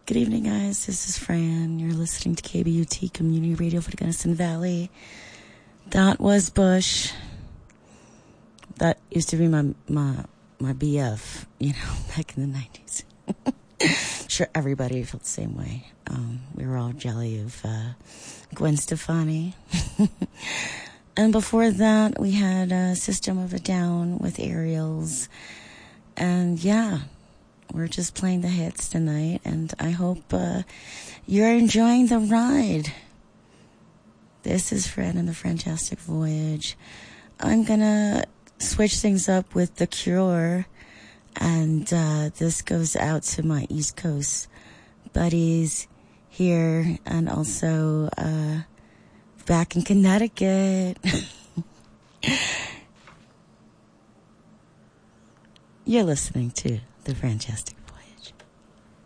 Good evening, guys. This is Fran. You're listening to KBUT Community Radio for the Gunnison Valley. That was Bush. That used to be my BF, back in the 90s. Sure, everybody felt the same way. We were all jelly of Gwen Stefani. And before that, we had System of a Down with Aerials. And yeah, we're just playing the hits tonight, and I hope you're enjoying the ride. This is Fred and the Fantastic Voyage. I'm gonna switch things up with The Cure, and this goes out to my East Coast buddies here, and also back in Connecticut. You're listening to The Fantastic